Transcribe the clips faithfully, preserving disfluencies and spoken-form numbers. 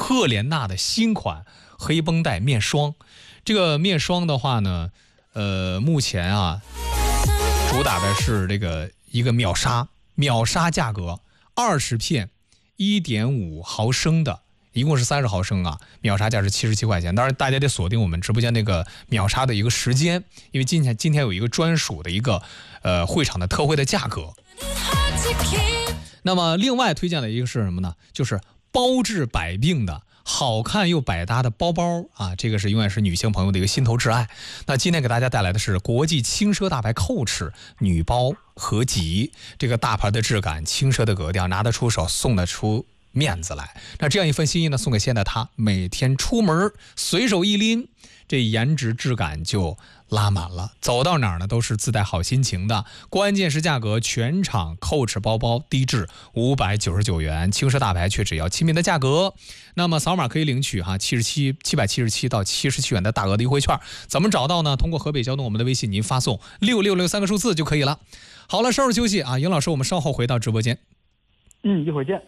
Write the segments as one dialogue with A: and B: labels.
A: 赫莲娜的新款黑绷带面霜。这个面霜的话呢，呃，目前啊，主打的是这个一个秒杀，秒杀价格，二十片，一点五毫升的。一共是三十毫升啊，秒杀价是七十七块钱。当然，大家得锁定我们直播间那个秒杀的一个时间，因为今天今天有一个专属的一个呃会场的特惠的价格。那么，另外推荐的一个是什么呢？就是包治百病的好看又百搭的包包啊，这个是永远是女性朋友的一个心头挚爱。那今天给大家带来的是国际轻奢大牌Coach女包合集，这个大牌的质感，轻奢的格调，拿得出手，送得出面子来。那这样一份心意呢，送给现在他每天出门随手一拎，这颜值质感就拉满了，走到哪儿呢都是自带好心情的。关键是价格，全场 Coach 包包低至五百九十九元，轻奢大牌却只要亲民的价格。那么扫码可以领取哈七十七七百七十七到七十七元的大额的优惠券，怎么找到呢？通过河北交通我们的微信，您发送六六六三个数字就可以了。好了，稍事休息啊，尹老师，我们稍后回到直播间。
B: 嗯，一会儿见。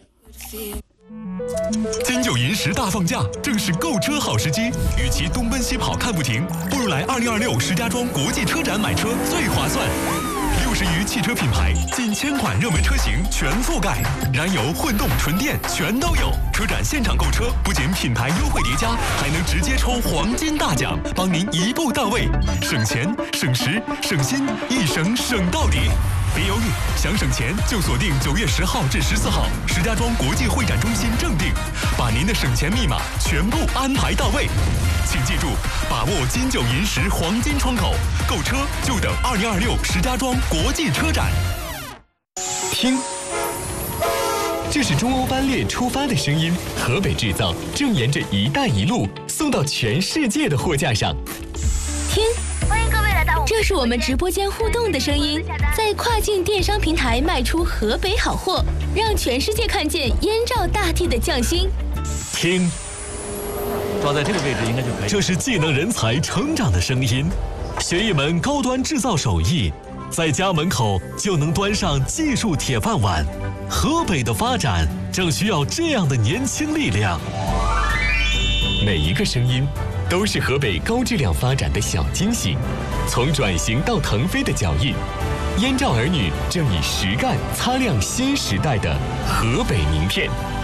C: 金九银十大放价，正是购车好时机。与其东奔西跑看不停，不如来二零二六石家庄国际车展买车最划算。六十余汽车品牌，近千款热门车型全覆盖，燃油、混动、纯电全都有。车展现场购车，不仅品牌优惠叠加，还能直接抽黄金大奖，帮您一步到位，省钱、省时、省心，一省省到底。别犹豫，想省钱就锁定九月十号至十四号石家庄国际会展中心正定，把您的省钱密码全部安排到位。请记住，把握金九银十黄金窗口，购车就等二零二六石家庄国际车展。
D: 听，这是中欧班列出发的声音，河北制造正沿着“一带一路”送到全世界的货架上。
E: 听，欢迎各位来到我们，这是我们直播间互动的声音，在跨境电商平台卖出河北好货，让全世界看见燕赵大地的匠心。
D: 听，
F: 抓在这个位置应该就可以。
D: 这是技能人才成长的声音，学一门高端制造手艺，在家门口就能端上技术铁饭碗。河北的发展正需要这样的年轻力量。每一个声音都是河北高质量发展的小惊喜，从转型到腾飞的脚印，燕赵儿女正以实干擦亮新时代的河北名片。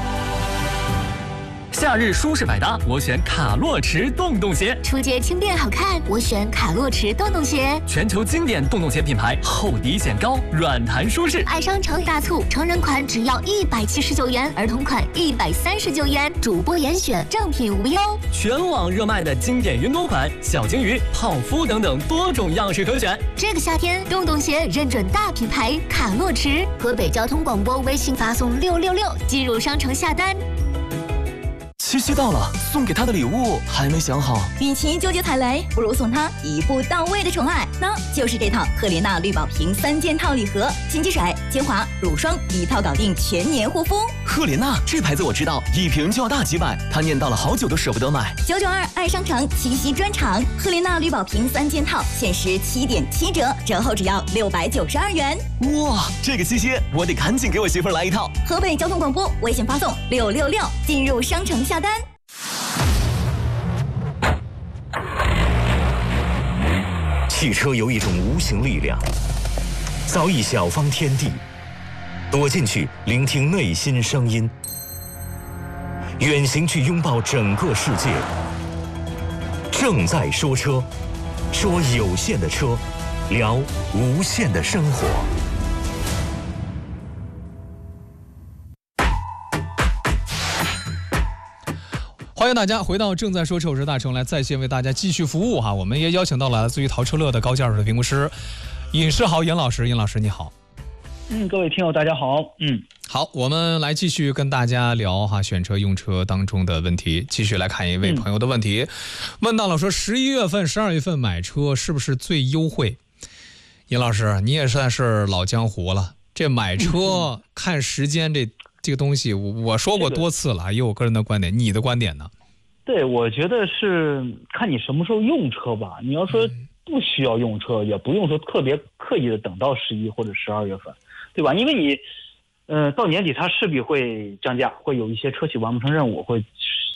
F: 夏日舒适百搭，我选卡洛驰洞洞鞋；
E: 初阶轻便好看，我选卡洛驰洞洞鞋。
F: 全球经典洞洞鞋品牌，厚底显高，软弹舒适。
E: 爱商城大促，成人款只要一百七十九元，儿童款一百三十九元，主播严选，正品无忧。
F: 全网热卖的经典云朵款、小金鱼、泡芙等等多种样式可选。
E: 这个夏天，洞洞鞋认准大品牌卡洛驰。河北交通广播微信发送六六六进入商城下单。
G: 七夕到了，送给他的礼物还没想好。
H: 与其纠结踩雷，不如送他一步到位的宠爱，那就是这套赫莲娜绿宝瓶三件套礼盒，洗洁水、精华、乳霜一套搞定全年护肤。
G: 赫莲娜这牌子我知道，一瓶就要大几百，他念叨了好久都舍不得买。
H: 九九二爱商城七夕专场，赫莲娜绿宝瓶三件套限时七点七折，折后只要六百九十二元。
G: 哇，这个七夕我得赶紧给我媳妇儿来一套。
H: 河北交通广播微信发送六六六进入商城下单。
I: 汽车有一种无形力量，造诣小方天地，躲进去聆听内心声音，远行去拥抱整个世界。正在说车，说有限的车，聊无限的生活。
A: 欢迎大家回到正在说车，我是大成，来在线为大家继续服务哈。我们也邀请到了来自于淘车乐的高价值的评估师尹世豪尹老师，尹老师你好。
B: 嗯，各位听友大家好。嗯，
A: 好，我们来继续跟大家聊哈选车用车当中的问题，继续来看一位朋友的问题，嗯、问到了说十一月份、十二月份买车是不是最优惠？尹老师，你也算是老江湖了，这买车、嗯、看时间这。这个东西我我说过多次了，也有我个人的观点，你的观点呢？
B: 对，我觉得是看你什么时候用车吧。你要说不需要用车，嗯、也不用说特别刻意的等到十一或者十二月份，对吧？因为你，呃，到年底它势必会降价，会有一些车企完不成任务，会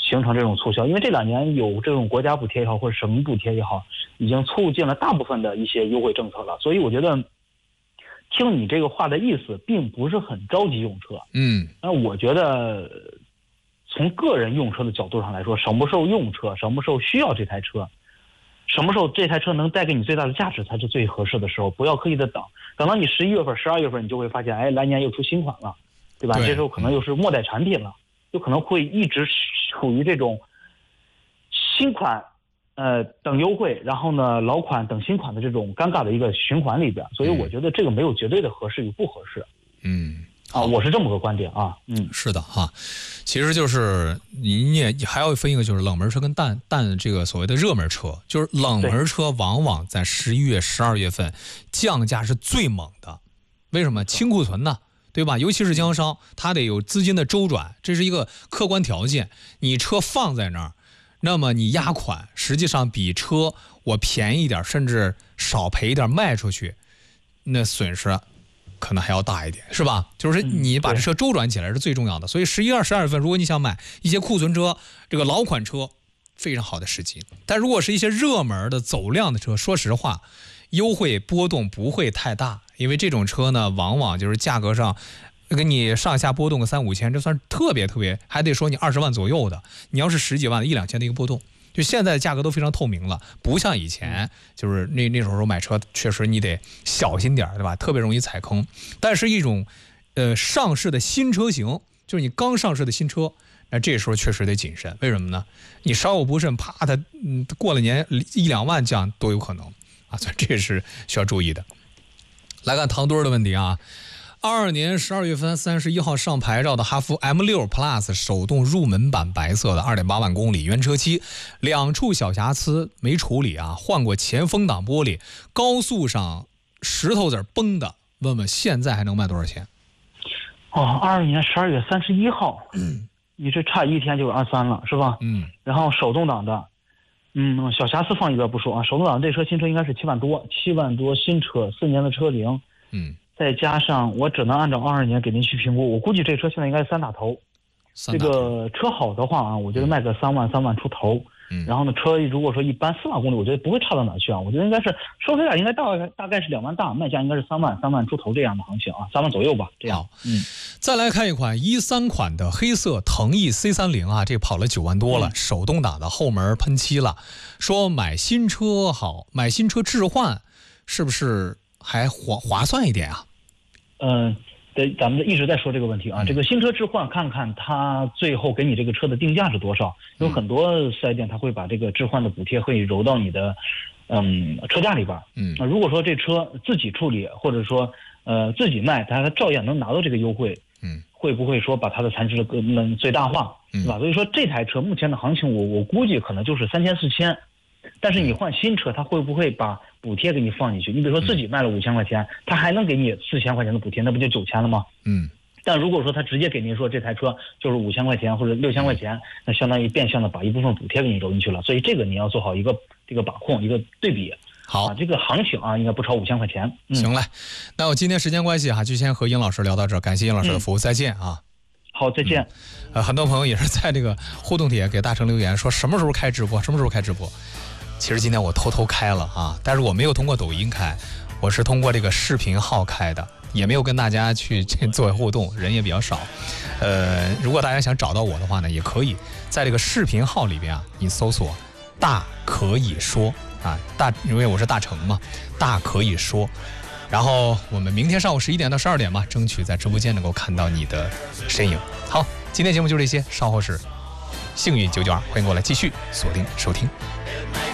B: 形成这种促销，因为这两年有这种国家补贴也好，或者省补贴也好，已经促进了大部分的一些优惠政策了。所以我觉得，听你这个话的意思，并不是很着急用车。
A: 嗯，
B: 那我觉得，从个人用车的角度上来说，什么时候用车，什么时候需要这台车，什么时候这台车能带给你最大的价值，才是最合适的时候。不要刻意的等，等到你十一月份、十二月份，你就会发现，哎，来年又出新款了，对吧？
A: 对
B: 这时候可能又是末代产品了，有可能会一直处于这种新款呃等优惠，然后呢老款等新款的这种尴尬的一个循环里边。所以我觉得这个没有绝对的合适与不合适。
A: 嗯。
B: 啊，我是这么个观点啊，嗯，
A: 是的哈，其实就是你也还要分一个，就是冷门车跟淡淡这个所谓的热门车，就是冷门车往往在十一月、十二月份降价是最猛的，为什么？清库存呢，对吧？尤其是经销商，他得有资金的周转，这是一个客观条件。你车放在那儿，那么你压款，实际上比车我便宜一点，甚至少赔一点卖出去，那损失可能还要大一点，是吧？就是你把这车周转起来是最重要的。所以十一、二、十二月份，如果你想买一些库存车，这个老款车，非常好的时机。但如果是一些热门的走量的车，说实话，优惠波动不会太大，因为这种车呢，往往就是价格上给你上下波动个三五千，这算是特别特别，还得说你二十万左右的。你要是十几万、一两千的一个波动。就现在的价格都非常透明了，不像以前，就是那那时候买车确实你得小心点，对吧？特别容易踩坑。但是一种，呃，上市的新车型，就是你刚上市的新车，那这时候确实得谨慎。为什么呢？你稍有不慎，啪，它嗯过了年一两万降都有可能啊，所以这是需要注意的。来看唐墩的问题啊。二二年十二月份三十一号上牌照的哈弗 M 六 Plus 手动入门版，白色的 二点八万公里原车漆，两处小瑕疵没处理啊，换过前风挡玻璃，高速上石头子崩的，问问现在还能卖多少钱？
B: 哦，二二年十二月三十一号，嗯，你这差一天就是二三了，是吧？
A: 嗯，
B: 然后手动挡的，嗯，小瑕疵放一边不说啊，手动挡这车新车应该是七万多，七万多新车，四年的车龄，
A: 嗯。
B: 再加上我只能按照二二年给您去评估，我估计这车现在应该是三打头。这个车好的话啊，我觉得卖个三万三万出头。嗯。然后呢，车如果说一般四万公里，我觉得不会差到哪去啊。我觉得应该是收车价应该大概大概是两万大，卖价应该是三万三万出头这样的行情啊，三万左右吧。这样。嗯。
A: 再来看一款一三款的黑色腾翼 C 三零啊，这跑了九万多了，嗯、手动挡的后门喷漆了。说买新车好，买新车置换是不是还划划算一点啊？
B: 嗯，对，咱们一直在说这个问题啊。这个新车置换，看看它最后给你这个车的定价是多少。有很多四 S店它会把这个置换的补贴会揉到你的嗯车价里边。嗯，那如果说这车自己处理，或者说呃自己卖，它照样能拿到这个优惠。嗯，会不会说把它的残值能最大化，是吧？所以说这台车目前的行情，我我估计可能就是三千四千。但是你换新车，他会不会把补贴给你放进去？你比如说自己卖了五千块钱，他还能给你四千块钱的补贴，那不就九千了吗？嗯。但如果说他直接给您说这台车就是五千块钱或者六千块钱，那相当于变相的把一部分补贴给你揉进去了。所以这个你要做好一个这个把控，一个对比。
A: 好，
B: 啊、这个行情啊，应该不超五千块钱。嗯、
A: 行嘞，那我今天时间关系哈、啊，就先和殷老师聊到这儿，感谢殷老师的服务，嗯、再见啊。
B: 好，再见。
A: 嗯、呃，很多朋友也是在这个互动帖给大成留言说什么时候开直播，什么时候开直播。其实今天我偷偷开了啊，但是我没有通过抖音开，我是通过这个视频号开的，也没有跟大家去做互动，人也比较少。呃，如果大家想找到我的话呢，也可以在这个视频号里边啊，你搜索“大可以说”啊，大，因为我是大成嘛，大可以说。然后我们明天上午十一点到十二点吧，争取在直播间能够看到你的身影。好，今天节目就这些，稍后是幸运九九二，欢迎过来继续锁定收听。